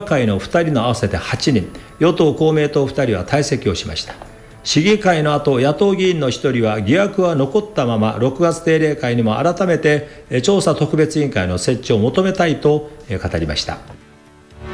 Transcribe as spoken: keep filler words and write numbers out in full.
会のふたりの合わせてはちにん、与党公明党ふたりは退席をしました。市議会の後、野党議員のひとりは疑惑は残ったまま、ろくがつ定例会にも改めて調査特別委員会の設置を求めたいと語りました。